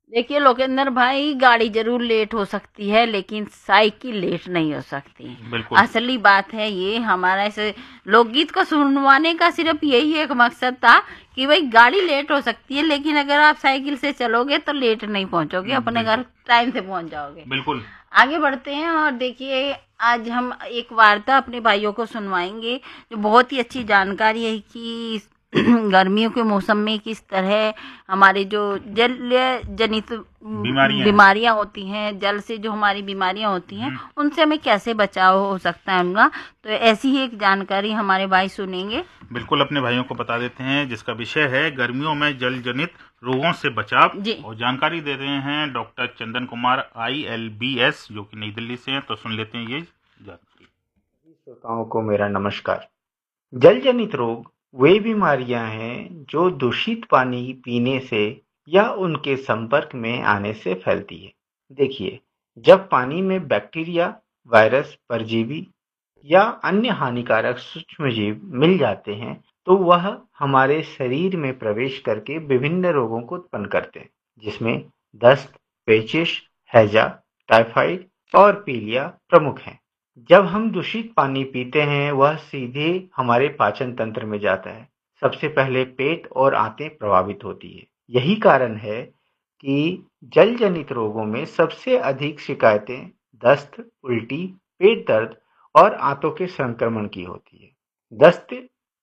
देखिए लोकेंद्र भाई, गाड़ी जरूर लेट हो सकती है लेकिन साइकिल लेट नहीं हो सकती। बिल्कुल। असली बात है ये, हमारा ऐसे लोकगीत को सुनवाने का सिर्फ यही एक मकसद था कि भाई गाड़ी लेट हो सकती है लेकिन अगर आप साइकिल से चलोगे तो लेट नहीं पहुंचोगे, अपने घर बिल्कुल। टाइम से पहुंच जाओगे। बिल्कुल। आगे बढ़ते हैं और देखिए, आज हम एक वार्ता अपने भाइयों को सुनवाएंगे जो बहुत ही अच्छी जानकारी है कि गर्मियों के मौसम में किस तरह हमारे जो जल जनित बीमारियां हैं। बीमारियां होती हैं, जल से जो हमारी बीमारियां होती हैं उनसे हमें कैसे बचाव हो सकता है उनका। तो ऐसी ही एक जानकारी हमारे भाई सुनेंगे। बिल्कुल, अपने भाइयों को बता देते हैं जिसका विषय है गर्मियों में जल जनित रोगों से बचाव। जी। और जानकारी दे रहे हैं डॉक्टर चंदन कुमार ILBS, जो कि नई दिल्ली से हैं। तो सुन लेते हैं ये जानकारी। श्रोताओं को मेरा नमस्कार। जल जनित रोग वे बीमारियां हैं जो दूषित पानी पीने से या उनके संपर्क में आने से फैलती है। देखिए, जब पानी में बैक्टीरिया, वायरस, परजीवी या अन्य हानिकारक सूक्ष्मजीव मिल जाते हैं तो वह हमारे शरीर में प्रवेश करके विभिन्न रोगों को उत्पन्न करते हैं, जिसमें दस्त, पेचिश, हैजा, टाइफाइड और पीलिया प्रमुख हैं। जब हम दूषित पानी पीते हैं वह सीधे हमारे पाचन तंत्र में जाता है। सबसे पहले पेट और आंतें प्रभावित होती है। यही कारण है कि जल जनित रोगों में सबसे अधिक शिकायतें दस्त, उल्टी, पेट दर्द और आंतों के संक्रमण की होती है। दस्त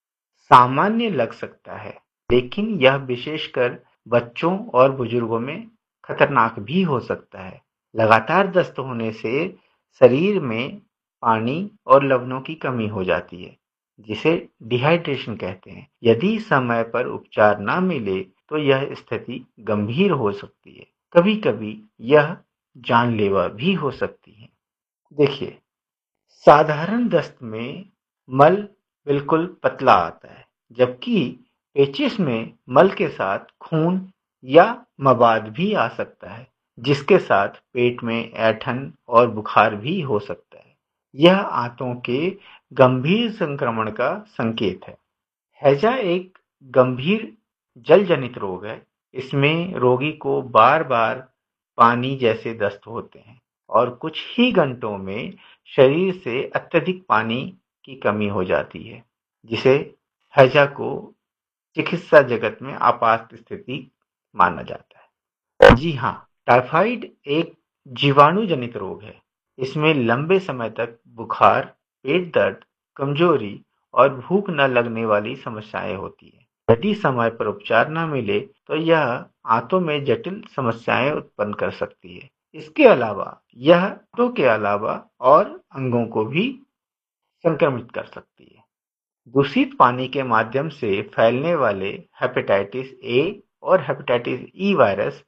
सामान्य लग सकता है, लेकिन यह विशेषकर बच्चों और बुजुर्गों में खतरनाक भी हो सकता है। लगातार दस्त होने से शरीर में पानी और लवणों की कमी हो जाती है, जिसे डिहाइड्रेशन कहते हैं। यदि समय पर उपचार न मिले तो यह स्थिति गंभीर हो सकती है। कभी-कभी यह जानलेवा भी हो सकती है। देखिए, साधारण दस्त में मल बिल्कुल पतला आता है, जबकि पेचिश में मल के साथ खून या मवाद भी आ सकता है, जिसके साथ पेट में ऐंठन और बुखार भी हो सकता है। यह आंतों के गंभीर संक्रमण का संकेत है। हैजा एक गंभीर जल जनित रोग है। इसमें रोगी को बार-बार पानी जैसे दस्त होते हैं और कुछ ही घंटों में शरीर से अत्यधिक पानी की कमी हो जाती है, जिसे हैजा को चिकित्सा जगत में आपात स्थिति माना जाता है। जी हाँ, टाइफाइड एक जीवाणु जनित रोग है। इसमें लंबे समय तक बुखार, पेट दर्द, कमजोरी और भूख न लगने वाली समस्याएं होती हैं। यदि समय पर उपचार न मिले तो यह आंतों में जटिल समस्याएं उत्पन्न कर सकती है। इसके अलावा यह आंतों के अलावा और अंगों को भी संक्रमित कर सकती है। दूषित पानी के माध्यम से फैलने वाले हेपेटाइटिस ए और हेपेटाइटिस ई वायरस